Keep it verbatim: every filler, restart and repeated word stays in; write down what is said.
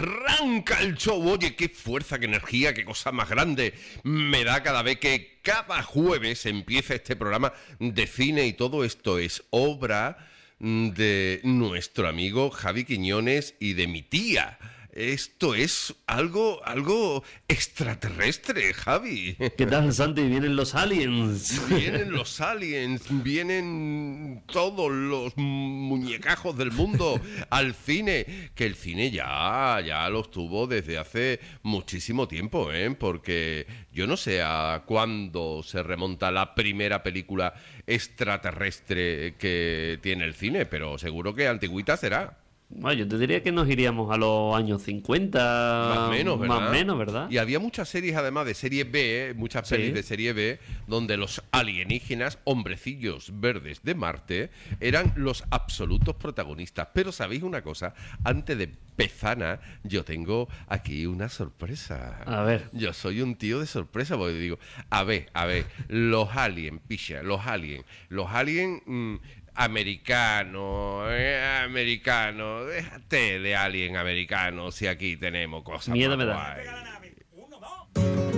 Arranca el show. Oye, qué fuerza, qué energía, qué cosa más grande me da cada vez que cada jueves empieza este programa de cine, y todo esto es obra de nuestro amigo Javi Quiñones y de mi tía. Esto es algo, algo extraterrestre, Javi. ¿Qué tal, Santi? Vienen los aliens. Vienen los aliens, vienen todos los muñecajos del mundo al cine. Que el cine ya, ya los tuvo desde hace muchísimo tiempo, ¿eh? Porque yo no sé a cuándo se remonta la primera película extraterrestre que tiene el cine, pero seguro que antigüita será. Bueno, yo te diría que nos iríamos a los años cincuenta. Más o menos, ¿verdad? Más o menos, ¿verdad? Y había muchas series, además, de serie B, ¿eh? Muchas Sí. pelis de serie B, donde los alienígenas, hombrecillos verdes de Marte, eran los absolutos protagonistas. Pero ¿sabéis una cosa? Antes de Pezana, yo tengo aquí una sorpresa. A ver. Yo soy un tío de sorpresa, porque digo, a ver, a ver, los aliens, picha, los aliens, los aliens... Mmm, americano, eh, americano, déjate de alien americano si aquí tenemos cosas Miedo más me da. guay.